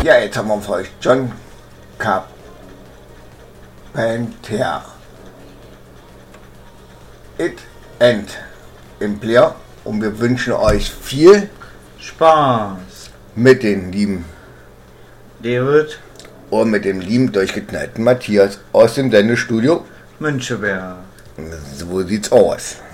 Ja, jetzt haben wir für euch John Carpenter. It End im Player und wir wünschen euch viel Spaß mit den lieben David und mit dem lieben durchgeknallten Matthias aus dem Sendestudio Müncheberg. So sieht's aus.